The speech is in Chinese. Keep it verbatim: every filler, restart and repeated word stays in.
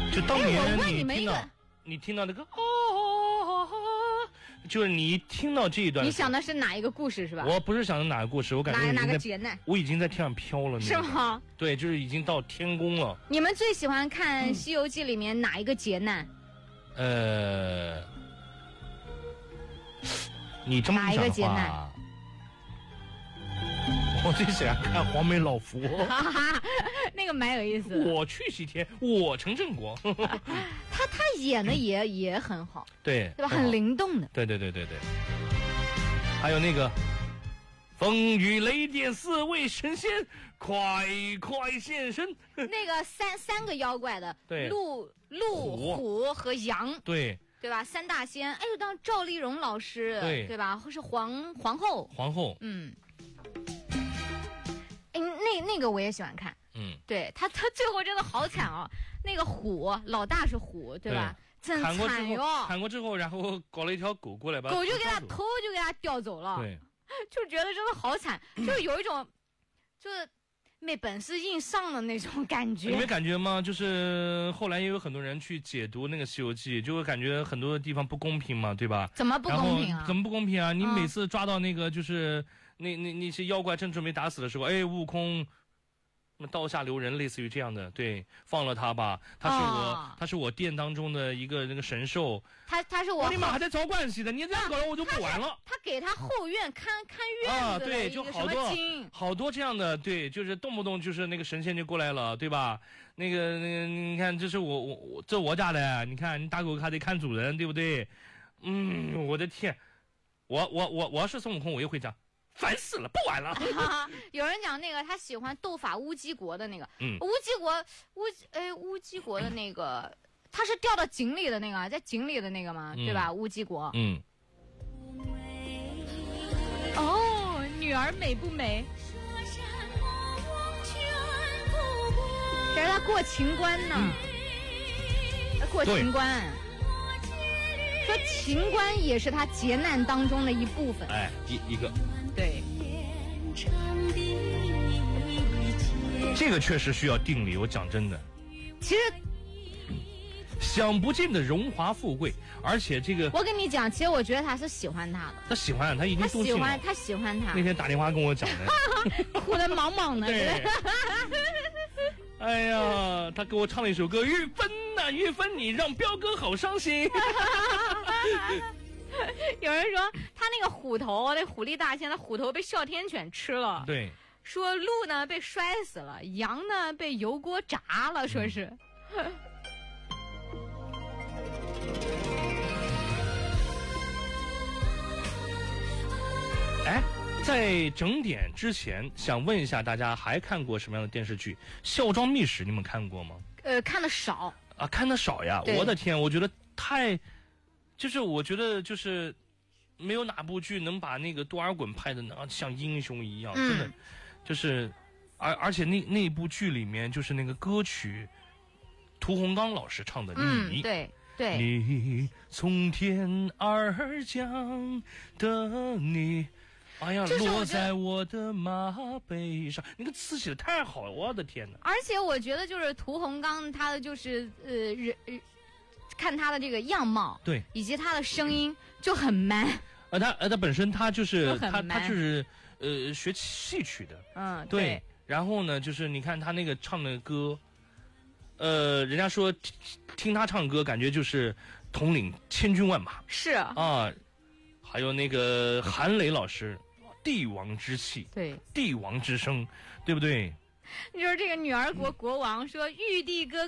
就当年哎我问你你听到们一个你听到那个哦，就是你一听到这一段， 你想的是哪一个故事是吧？ 我不是想的哪个故事，我感觉哪哪我已经在个劫难？ 我已经在天上飘了， 是吗？ 对，就是已经到天宫了。 你们最喜欢看《西游记》里面哪一个劫难？ 呃，你这么哪一讲的个劫难话，我最喜欢看黄眉老佛。 哈哈，那个蛮有意思的。 我去西天，我成正果。 他他演的也也很好， 对， 对吧？ 好很灵动的。 对对对对对。还有那个风雨雷电四位神仙，快快现身。 那个三三个妖怪的， 对鹿、鹿、 虎虎和羊， 对， 对吧？三大仙，哎呦，当赵丽蓉老师， 对对吧？或是皇皇后， 皇后， 嗯，哎，那那个我也喜欢看， 嗯， 对他他最后真的好惨哦，那个虎老大是虎，对吧？真砍过之后， 惨哟， 砍过之后，然后搞了一条狗过来把狗就给他叼走头就给他叼走了， 对， 就觉得真的好惨，就有一种就是没本事硬上的那种感觉。 你没感觉吗？就是后来也有很多人去解读那个《西游记》，就会感觉很多地方不公平嘛，对吧？ 怎么不公平啊？ 然后怎么不公平啊？你嗯每次抓到那个就是那那那些妖怪正准备打死的时候，哎，悟空。那么刀下留人，类似于这样的，对，放了他吧，他是我， 哦他是我殿当中的一个那个神兽， 他他是我我的妈，还在找关系的，你这样搞了我就不玩了。 他给他后院看看院啊， 子的对， 一个什么就好多经好多这样的，对，就是动不动就是那个神仙就过来了，对吧？那个那个，你看，这是我我我这我家的，你看你打狗还得看主人，对不对？嗯，我的天，我我我我要是孙悟空，我也会这样。烦死了，不玩了。 有人讲那个他喜欢斗法乌鸡国的那个， 嗯， 乌鸡国乌哎乌鸡国的那个，他是掉到井里的那个，在井里的那个嘛， 嗯、 对吧？乌鸡国。 嗯。 哦，女儿美不美？这是他过情关呢， 嗯、 他过情关。说情关也是他劫难当中的一部分。 哎，一一个。 对， 这个确实需要定力。我讲真的， 其实享不尽的荣华富贵，而且这个我跟你讲，其实我觉得他是喜欢他的。 他喜欢他已经他动心了。 喜欢他喜欢他。 那天打电话跟我讲的， 哭得茫茫的。 对。哎呀，他给我唱了一首歌，玉芬呐、啊，玉芬，你让彪哥好伤心。 有人说他那个虎头，那虎力大仙的虎头被哮天犬吃了。 对， 说鹿呢被摔死了，羊呢被油锅炸了，说是。嗯、 哎，在整点之前，想问一下大家，还看过什么样的电视剧？《孝庄秘史》你们看过吗？ 呃，看的少啊，看的少呀！我的天，我觉得太。就是我觉得就是没有哪部剧能把那个多尔衮拍的那像英雄一样， 嗯、 真的就是而而且那那部剧里面就是那个歌曲屠洪刚老师唱的嗯、 你， 对对， 你从天而降的你，哎呀，落在我的马背上，那个词写的太好了，我的天哪！ 而且我觉得就是屠洪刚他的就是呃人。看他的这个样貌， 对， 以及他的声音就很 man。 呃，他呃他本身他就是他 man 他就是呃学戏曲的， 嗯， 对。 对然后呢，就是你看他那个唱的歌，呃，人家说听听他唱歌，感觉就是统领千军万马。 是啊，还有那个韩磊老师，帝王之气， 对， 帝王之声，对不对？ 就是这个女儿国国王说，玉帝哥